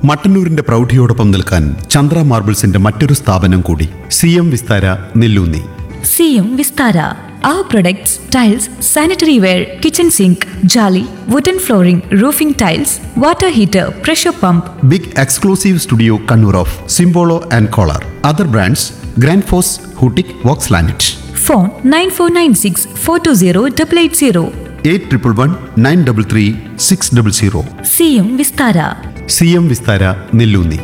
മട്ടന്നൂരിന്റെ പ്രൗഢിയോടൊപ്പം നിൽക്കാൻ ചന്ദ്ര മാർബിൾസിന്റെ മറ്റൊരു സ്ഥാപനം കൂടി, CM Vistara Nelloonni. CM Vistara. Our products, tiles, sanitary ware, kitchen sink, jolly, wooden flooring, roofing tiles, water heater, pressure pump. Big exclusive studio Kannur of സിംബോളോ and collar. Other brands grand FOSS, ഹൂട്ടിക്, Woakes ലാനറ്റ്. Phone 9496 420 880. 8111 933 600. CM Vistara. CM Vistara Nelloonni.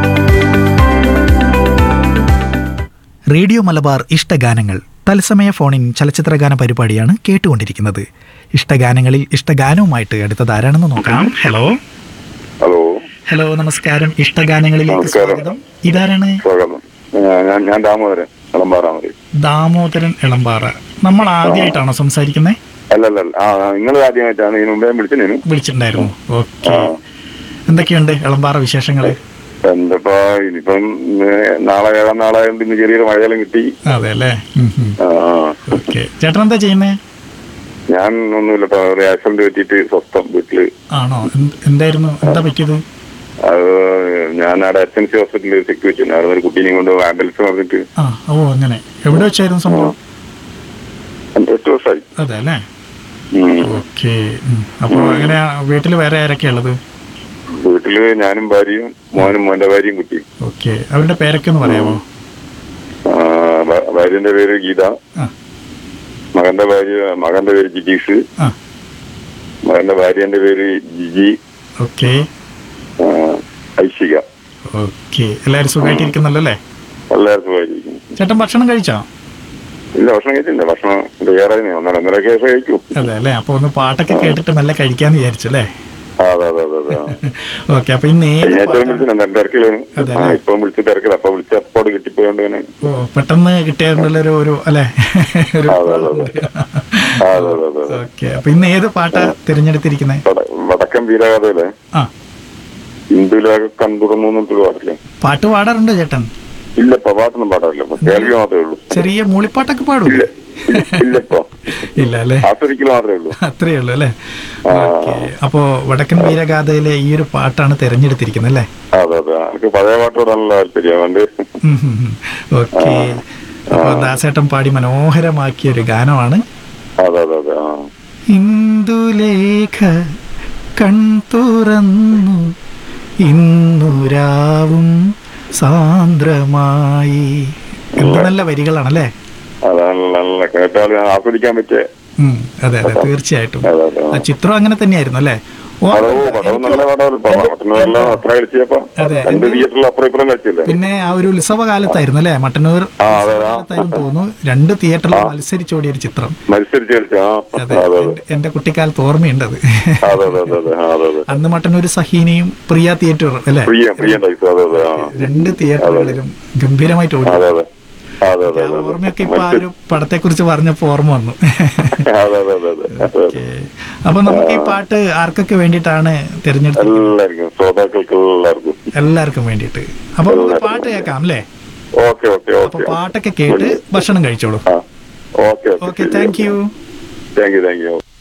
Radio Malabar ഇഷ്ടഗാനങ്ങൾ തത്സമയ ഫോണിൻ ചലച്ചിത്രഗാന പരിപാടിയാണ് കേട്ടുകൊണ്ടിരിക്കുന്നത്. ഇഷ്ടഗാനങ്ങളിൽ ഇഷ്ടഗാനവുമായിട്ട് അടുത്തത് ആരാണെന്ന് നോക്കാം. Hello hello hello നമസ്കാരം. ഇഷ്ടഗാനങ്ങളിലേക്ക് സ്വാഗതം. ഇതാരാണ്? സ്വാഗതം. ഞാൻ ദാമോദരൻ എളമ്പാറ. ദാമോദരൻ എളമ്പാറ. നമ്മൾ ആദ്യമായിട്ടാണോ സംസാരിക്കുന്നത്? അല്ലല്ല, നിങ്ങൾ ആദ്യമായിട്ടാണ്. ഇതിനു മുമ്പേ വിളിച്ചിട്ടുണ്ടായിരുന്നു. ഓക്കെ, എന്തൊക്കെയുണ്ട് എളമ്പാറ വിശേഷങ്ങള്? എന്തപ്പാ, ഇനിയിപ്പം നാളെ 7 നാളായതുകൊണ്ട് ഇന്ന് ചെറിയൊരു മഴയെല്ലാം കിട്ടി. അതെ അല്ലേ. ഓക്കെ, ചേട്ടൻ എന്താ ചെയ്യുന്നേ? ഞാൻ ഒന്നുമില്ലപ്പാ, ഒരു ആക്സിഡന്റ് പറ്റിയിട്ട് സ്വസ്ഥം വീട്ടില്. ആണോ? എന്തായിരുന്നു, എന്താ പറ്റിയത്? അത് ഞാൻ അവിടെ SNC ഹോസ്പിറ്റലിൽ സെക്യൂരിറ്റി ഉണ്ടായിരുന്നു. ഒരു കുട്ടീനെ കൊണ്ട് ആംബുലൻസ് പറഞ്ഞിട്ട്. ഓ അങ്ങനെ. എവിടെ വെച്ചായിരുന്നു സംഭവം? 8 വർഷമായി. അതെ അല്ലേ. ഓക്കെ. അപ്പൊ എങ്ങനെയാ, വീട്ടില് വേറെ ആരൊക്കെയാ ഉള്ളത്? വീട്ടില് ഞാനും ഭാര്യയും മോനും മോന്റെ ഭാര്യയും കുട്ടിയും. ഓക്കെ, അവരുടെ പേരൊക്കെ ഒന്ന് പറയാമോ? ഭാര്യന്റെ പേര് ഗീത, മകന്റെ പേര് ജിജീഷ്, മകന്റെ ഭാര്യന്റെ പേര് ജിജി. ഓക്കെ, ഐശിക. ഓക്കെ, എല്ലാരും സുഖമായിട്ടിരിക്കുന്നല്ലോ അല്ലേ? എല്ലാവരും സുഖമായിരിക്കും. ചേട്ടൻ ഭക്ഷണം കഴിച്ചോ? ഇല്ല, ഭക്ഷണം കഴിച്ചില്ല. ഭക്ഷണം തയ്യാറായി 1.5 കേസ് കഴിക്കും. അതെ അല്ലേ. അപ്പൊ ഒന്ന് പാട്ടൊക്കെ കേട്ടിട്ട് മെല്ലെ കഴിക്കാന്ന് വിചാരിച്ചു അല്ലേ? അതെ. ഓക്കെ, അപ്പൊ ഇന്ന് ഇപ്പം വിളിച്ച് തിരക്കില്ല. അപ്പൊ വിളിച്ച് അപ്പോട് കിട്ടിപ്പോയോണ്ട് പെട്ടെന്ന് കിട്ടിയാലുള്ളൊരു അല്ലെ. ഓക്കെ, അപ്പൊ ഇന്ന് ഏത് പാട്ടാ തിരഞ്ഞെടുത്തിരിക്കുന്നത്? വടക്കൻ വീരകഥയിലെ ഇന്ദുലാകെ കണ്ടുറന്നു എന്നിട്ടൊരു പാട്ടില്ലേ? പാട്ട് പാടാറുണ്ടോ ചേട്ടൻ? ഇല്ല, പാട്ടൊന്നും പാടാറില്ല. കേൾവി മാത്രമേ ഉള്ളൂ. ചെറിയ മൂളിപ്പാട്ടൊക്കെ പാടൂല്ലേ? ഇല്ലപ്പോ ഇല്ല അല്ലേ, ആസ്വദിക്കൽ മാത്രമേ ഉള്ളൂ. അത്രേ ഉള്ളൂ അല്ലേ. അപ്പോ വടക്കൻ വീരഗാഥയിലെ ഈ ഒരു പാട്ടാണ് തിരഞ്ഞെടുത്തിരിക്കുന്നത് അല്ലേ? അതെ. എനിക്ക് പഴയ പാട്ടോടാണല്ലോ താല്പര്യം. ഓക്കെ, അപ്പൊ ദാസേട്ടൻ പാടി മനോഹരമാക്കിയ ഒരു ഗാനമാണ്. അതെ. ഇന്ദുലേഖ കൺ തുറന്നു ഇന്നുരാവും സാന്ദ്രമായി. എന്ത് നല്ല വരികളാണല്ലേ. അതാണ് കേട്ടാൽ ആസ്വദിക്കാൻ പറ്റിയ. അതെ തീർച്ചയായിട്ടും. ആ ചിത്രം അങ്ങനെ തന്നെയായിരുന്നു അല്ലേ? പിന്നെ ആ ഒരു ഉത്സവ കാലത്തായിരുന്നു അല്ലേ? മട്ടന്നൂർ തോന്നുന്നു 2 തിയേറ്ററിൽ മത്സരിച്ചോടിയ ഒരു ചിത്രം. അതെ, എന്റെ കുട്ടിക്കാലത്ത് ഓർമ്മയുണ്ടത്. അന്ന് മട്ടന്നൂർ സഹീനയും പ്രിയ തിയേറ്ററും അല്ലേ? 2 തിയേറ്ററുകളിലും ഗംഭീരമായിട്ട് ഓടി. ഓർമ്മയൊക്കെ ഇപ്പൊ ആ ഒരു പടത്തെ കുറിച്ച് പറഞ്ഞപ്പോ ഓർമ്മ വന്നു. അപ്പൊ നമുക്ക് ഈ പാട്ട് ആർക്കൊക്കെ വേണ്ടിയിട്ടാണ് തിരഞ്ഞെടുത്തത്? എല്ലാവർക്കും വേണ്ടിയിട്ട്. അപ്പൊ നമുക്ക് പാട്ട് കേൾക്കാം അല്ലേ? അപ്പൊ പാട്ടൊക്കെ കേട്ട് ഭക്ഷണം കഴിച്ചോളൂ. Okay, thank you.